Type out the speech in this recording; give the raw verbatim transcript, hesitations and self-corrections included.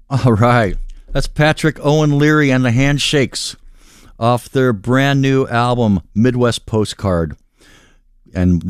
All right. That's Patrick Owen Leary and the Handshakes off their brand new album, Midwest Postcard. And